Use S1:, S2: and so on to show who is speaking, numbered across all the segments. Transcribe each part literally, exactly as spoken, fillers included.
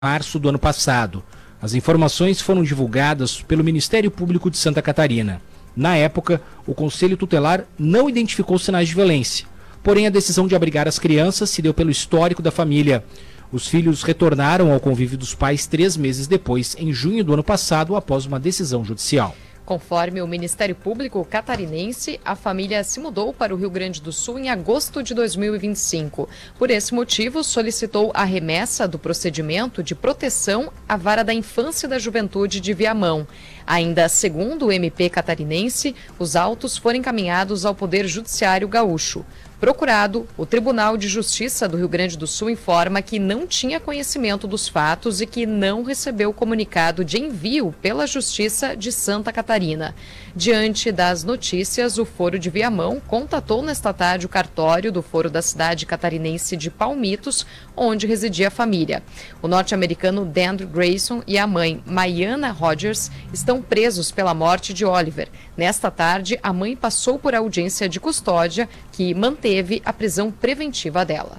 S1: março do ano passado. As informações foram divulgadas pelo Ministério Público de Santa Catarina. Na época, o Conselho Tutelar não identificou sinais de violência. Porém, a decisão de abrigar as crianças se deu pelo histórico da família. Os filhos retornaram ao convívio dos pais três meses depois, em junho do ano passado, após uma decisão judicial.
S2: Conforme o Ministério Público catarinense, a família se mudou para o Rio Grande do Sul em agosto de dois mil e vinte e cinco. Por esse motivo, solicitou a remessa do procedimento de proteção à Vara da Infância e da Juventude de Viamão. Ainda segundo o M P catarinense, os autos foram encaminhados ao Poder Judiciário Gaúcho. Procurado, o Tribunal de Justiça do Rio Grande do Sul informa que não tinha conhecimento dos fatos e que não recebeu comunicado de envio pela Justiça de Santa Catarina. Diante das notícias, o Foro de Viamão contatou nesta tarde o cartório do Foro da cidade catarinense de Palmitos, onde residia a família. O norte-americano Dandre Grayson e a mãe, Maiana Rogers, estão presos pela morte de Oliver. Nesta tarde, a mãe passou por audiência de custódia, que manteve a prisão preventiva dela.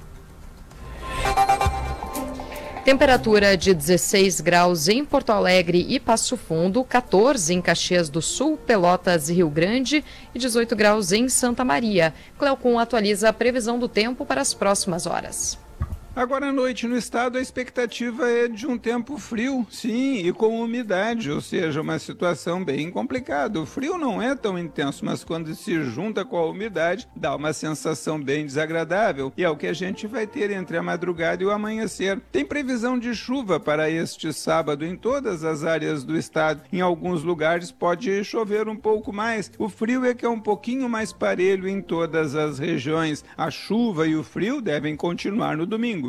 S2: Temperatura de dezesseis graus em Porto Alegre e Passo Fundo, quatorze em Caxias do Sul, Pelotas e Rio Grande e dezoito graus em Santa Maria. Cleocum atualiza a previsão do tempo para as próximas horas.
S3: Agora à noite no estado a expectativa é de um tempo frio, sim, e com umidade, ou seja, uma situação bem complicada. O frio não é tão intenso, mas quando se junta com a umidade, dá uma sensação bem desagradável, e é o que a gente vai ter entre a madrugada e o amanhecer. Tem previsão de chuva para este sábado em todas as áreas do estado. Em alguns lugares pode chover um pouco mais. O frio é que é um pouquinho mais parelho em todas as regiões. A chuva e o frio devem continuar no domingo.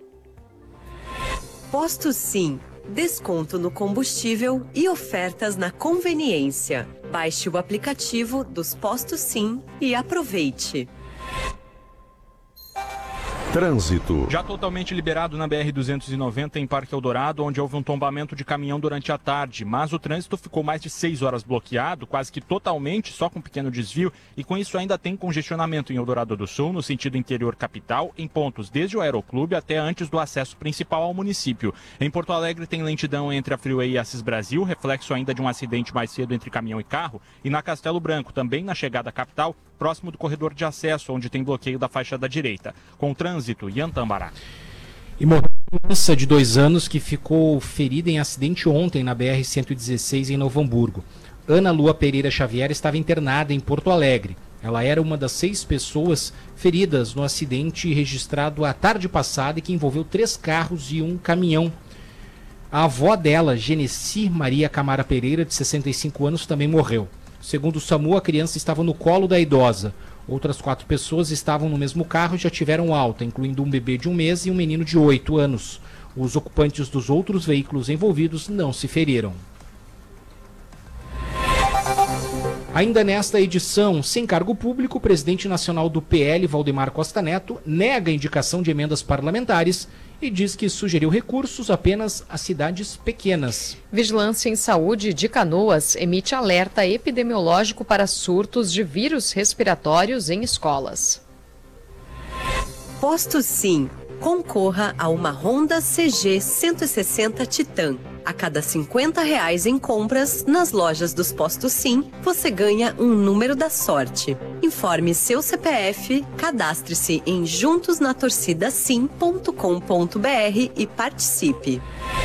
S4: Posto Sim, desconto no combustível e ofertas na conveniência. Baixe o aplicativo dos Postos Sim e aproveite.
S5: Trânsito.
S6: Já totalmente liberado na B R duzentos e noventa em Parque Eldorado, onde houve um tombamento de caminhão durante a tarde, mas o trânsito ficou mais de seis horas bloqueado, quase que totalmente, só com um pequeno desvio, e com isso ainda tem congestionamento em Eldorado do Sul, no sentido interior capital, em pontos desde o Aeroclube até antes do acesso principal ao município. Em Porto Alegre tem lentidão entre a Freeway e Assis Brasil, reflexo ainda de um acidente mais cedo entre caminhão e carro, e na Castelo Branco, também na chegada à capital, próximo do corredor de acesso, onde tem bloqueio da faixa da direita. Com trânsito, Yantambará.
S1: E morreu uma criança de dois anos que ficou ferida em acidente ontem na B R cento e dezesseis em Novo Hamburgo. Ana Lua Pereira Xavier estava internada em Porto Alegre. Ela era uma das seis pessoas feridas no acidente registrado a tarde passada e que envolveu três carros e um caminhão. A avó dela, Genesi Maria Camara Pereira, de sessenta e cinco anos, também morreu. Segundo o SAMU, a criança estava no colo da idosa. Outras quatro pessoas estavam no mesmo carro e já tiveram alta, incluindo um bebê de um mês e um menino de oito anos. Os ocupantes dos outros veículos envolvidos não se feriram. Ainda nesta edição, sem cargo público, o presidente nacional do P L, Valdemar Costa Neto, nega a indicação de emendas parlamentares e diz que sugeriu recursos apenas a cidades pequenas.
S2: Vigilância em Saúde de Canoas emite alerta epidemiológico para surtos de vírus respiratórios em escolas.
S4: Posto Sim, concorra a uma Honda C G cento e sessenta Titan. A cada cinquenta reais em compras nas lojas dos Postos Sim, você ganha um número da sorte. Informe seu C P F, cadastre-se em juntos na torcida sim ponto com ponto b r e participe.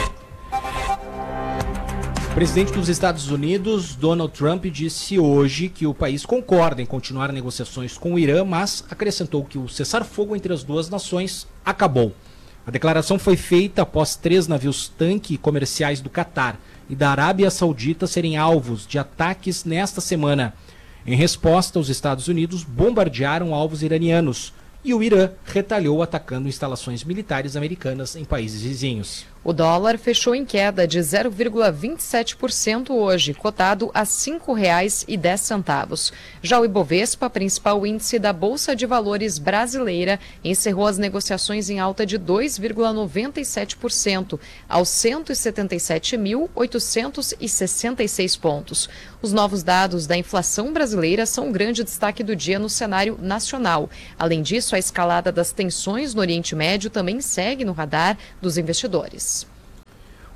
S1: O presidente dos Estados Unidos, Donald Trump, disse hoje que o país concorda em continuar negociações com o Irã, mas acrescentou que o cessar-fogo entre as duas nações acabou. A declaração foi feita após três navios-tanque comerciais do Catar e da Arábia Saudita serem alvos de ataques nesta semana. Em resposta, os Estados Unidos bombardearam alvos iranianos e o Irã retalhou atacando instalações militares americanas em países vizinhos.
S2: O dólar fechou em queda de zero vírgula vinte e sete por cento hoje, cotado a cinco reais e dez centavos. Já o Ibovespa, principal índice da Bolsa de Valores brasileira, encerrou as negociações em alta de dois vírgula noventa e sete por cento, aos cento e setenta e sete mil, oitocentos e sessenta e seis pontos. Os novos dados da inflação brasileira são um grande destaque do dia no cenário nacional. Além disso, a escalada das tensões no Oriente Médio também segue no radar dos investidores.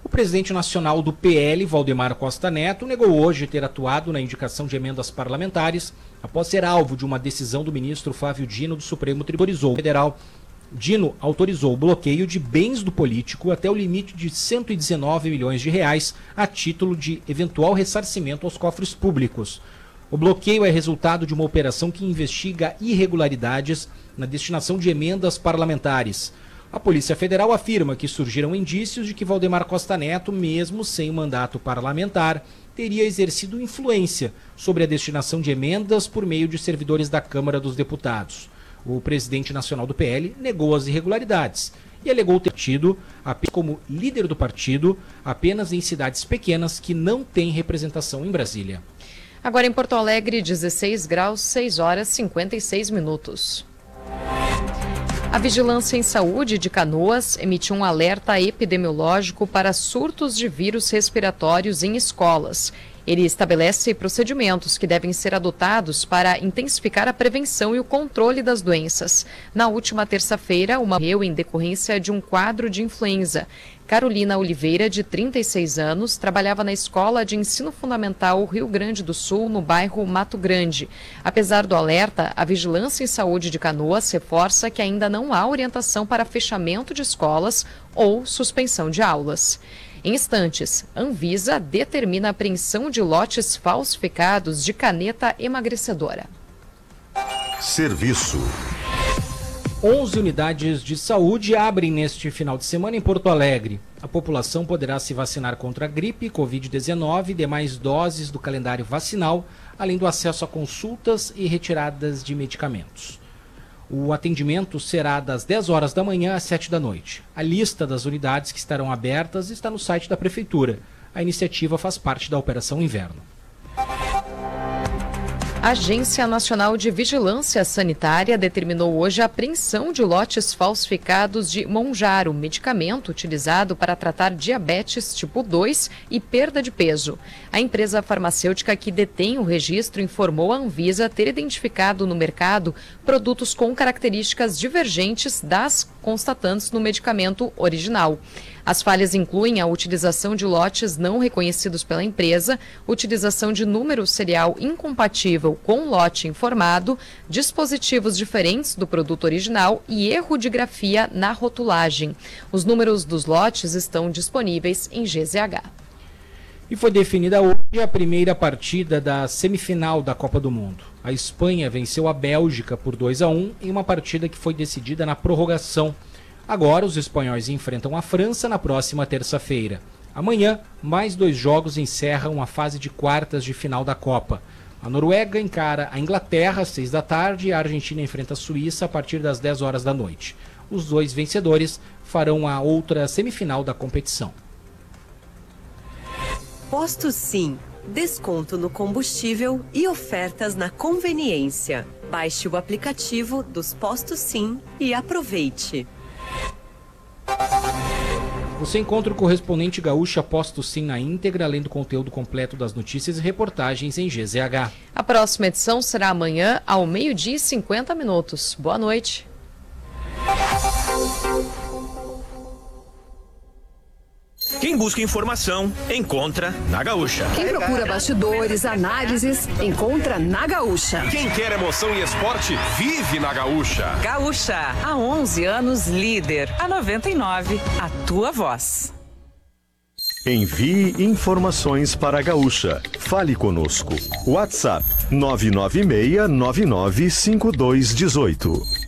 S1: O presidente nacional do P L, Valdemar Costa Neto, negou hoje ter atuado na indicação de emendas parlamentares após ser alvo de uma decisão do ministro Flávio Dino do Supremo Tribunal Federal. Dino autorizou o bloqueio de bens do político até o limite de cento e dezenove milhões de reais a título de eventual ressarcimento aos cofres públicos. O bloqueio é resultado de uma operação que investiga irregularidades na destinação de emendas parlamentares. A Polícia Federal afirma que surgiram indícios de que Valdemar Costa Neto, mesmo sem mandato parlamentar, teria exercido influência sobre a destinação de emendas por meio de servidores da Câmara dos Deputados. O presidente nacional do P L negou as irregularidades e alegou ter tido, como líder do partido, apenas em cidades pequenas que não têm representação em Brasília.
S2: Agora em Porto Alegre, dezesseis graus, seis horas e cinquenta e seis minutos. A Vigilância em Saúde de Canoas emitiu um alerta epidemiológico para surtos de vírus respiratórios em escolas. Ele estabelece procedimentos que devem ser adotados para intensificar a prevenção e o controle das doenças. Na última terça-feira, uma morreu em decorrência de um quadro de influenza. Carolina Oliveira, de trinta e seis anos, trabalhava na Escola de Ensino Fundamental Rio Grande do Sul, no bairro Mato Grande. Apesar do alerta, a Vigilância em Saúde de Canoas reforça que ainda não há orientação para fechamento de escolas ou suspensão de aulas. Em instantes, Anvisa determina a apreensão de lotes falsificados de caneta emagrecedora.
S5: Serviço.
S1: onze unidades de saúde abrem neste final de semana em Porto Alegre. A população poderá se vacinar contra a gripe, covid dezenove e demais doses do calendário vacinal, além do acesso a consultas e retiradas de medicamentos. O atendimento será das dez horas da manhã às sete da noite. A lista das unidades que estarão abertas está no site da Prefeitura. A iniciativa faz parte da Operação Inverno.
S2: A Agência Nacional de Vigilância Sanitária determinou hoje a apreensão de lotes falsificados de Monjaro, medicamento utilizado para tratar diabetes tipo dois e perda de peso. A empresa farmacêutica que detém o registro informou à Anvisa ter identificado no mercado produtos com características divergentes das constatantes no medicamento original. As falhas incluem a utilização de lotes não reconhecidos pela empresa, utilização de número serial incompatível com o lote informado, dispositivos diferentes do produto original e erro de grafia na rotulagem. Os números dos lotes estão disponíveis em G Z H.
S1: E foi definida hoje a primeira partida da semifinal da Copa do Mundo. A Espanha venceu a Bélgica por dois a um em uma partida que foi decidida na prorrogação. Agora, os espanhóis enfrentam a França na próxima terça-feira. Amanhã, mais dois jogos encerram a fase de quartas de final da Copa. A Noruega encara a Inglaterra às seis da tarde e a Argentina enfrenta a Suíça a partir das dez horas da noite. Os dois vencedores farão a outra semifinal da competição.
S4: Posto Sim. Desconto no combustível e ofertas na conveniência. Baixe o aplicativo dos Postos Sim e aproveite.
S1: Você encontra o correspondente Gaúcha Posto Sim na íntegra, além do conteúdo completo das notícias e reportagens em G Z H.
S2: A próxima edição será amanhã, ao meio-dia e cinquenta minutos. Boa noite.
S7: Quem busca informação, encontra na Gaúcha.
S8: Quem procura bastidores, análises, encontra na Gaúcha.
S9: Quem quer emoção e esporte, vive na Gaúcha.
S10: Gaúcha, há onze anos líder. Há noventa e nove, a tua voz.
S5: Envie informações para a Gaúcha. Fale conosco. WhatsApp nove nove seis nove nove cinco dois um oito.